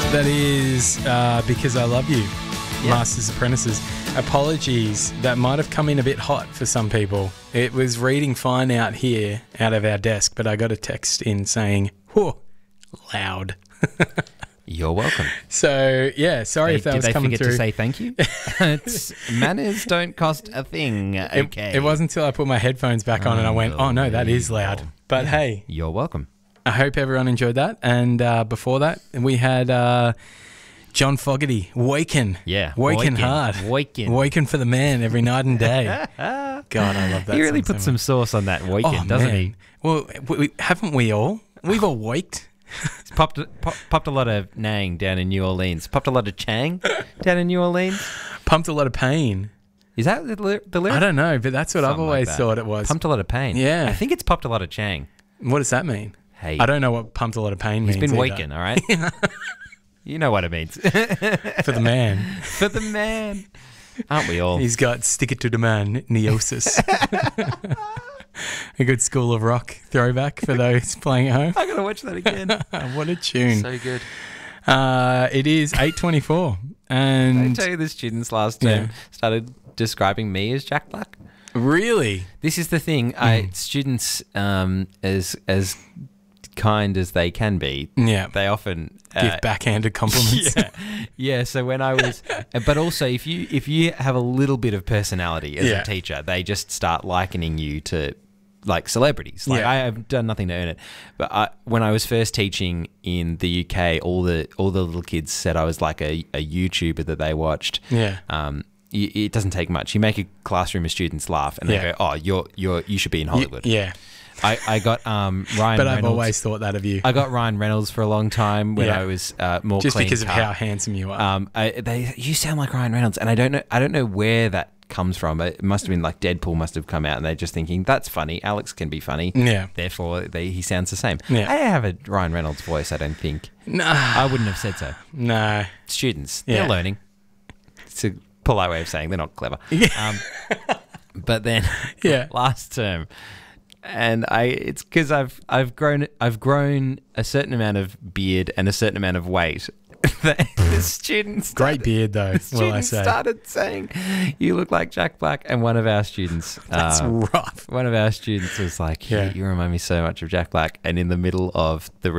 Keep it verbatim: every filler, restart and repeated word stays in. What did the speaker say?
That is uh, Because I Love You, Yeah. Masters Apprentices. Apologies, that might have come in a bit hot for some people. It was reading fine out here, out of our desk, but I got a text in saying, whoa, loud. You're welcome. So, yeah, sorry They- if that did was they coming forget through. to say thank you? It's, manners don't cost a thing. It- Okay. It, wasn't until I put my headphones back on and I went, oh, no, that is loud. But hey, You're welcome. I hope everyone enjoyed that. And uh, before that, we had uh, John Fogerty, Waken. Yeah. Waken Waken. hard. Waken. Waken for the man every night and day. God, I love that. He really song puts so some much. sauce on that weekend, Oh, doesn't man. he? Well, we, we- haven't we all? We've all waked. He's popped, pop, popped a lot of nang down in New Orleans. Popped a lot of chang down in New Orleans. Pumped a lot of pain. Is that the, ly- the lyric? I don't know, but that's what I've Something like always that. thought it was. Pumped a lot of pain. Yeah. I think it's popped a lot of chang. What does that mean? Hey, I don't know what pumped a lot of pain he's means. been either. waking, all right? You know what it means. For the man. For the man. Aren't we all? He's got stick it to the man, Neosis. A good School of Rock throwback for those playing at home. I gotta watch that again. What a tune. So good. Uh, it is eight twenty-four. I And tell you, the students last term Yeah. started describing me as Jack Black. really? This is the thing. Mm. I students, um, as as kind as they can be, Yeah. they often Give uh, backhanded compliments. Yeah, yeah. So when I was, but also if you if you have a little bit of personality as Yeah. a teacher, they just start likening you to like celebrities. Like Yeah. I have done nothing to earn it, but I, when I was first teaching in the U K, all the all the little kids said I was like a, a YouTuber that they watched. Yeah. Um, y- it doesn't take much. You make a classroom of students laugh, and Yeah. they go, "Oh, you're you're you should be in Y- Hollywood." Yeah. I, I got um, Ryan. But I've Reynolds. always thought that of you. I got Ryan Reynolds for a long time when Yeah. I was uh, more Just clean because of cut. how handsome you are. Um, I, they you sound like Ryan Reynolds, and I don't know. I don't know where that comes from. It must have been like Deadpool must have come out, and they're just thinking that's funny. Alex can be funny. Yeah. Therefore, they, he sounds the same. Yeah. I have a Ryan Reynolds voice. I don't think. Nah. I wouldn't have said so. No. Students, Yeah. they're learning. It's a polite way of saying they're not clever. Um, but then, Yeah. last term. And I, it's because I've I've grown I've grown a certain amount of beard and a certain amount of weight. The, the students, Great beard, though, the will I students say. started saying, "You look like Jack Black." And one of our students, That's uh, rough. one of our students was like, Yeah. you, "You remind me so much of Jack Black." And in the middle of the